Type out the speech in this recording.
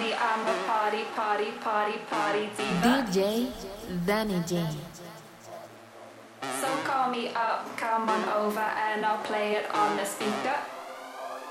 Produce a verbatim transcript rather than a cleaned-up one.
me, I'm a party, party, party, party diva. D J Danny J. So call me up, come on over and I'll play it on the speaker.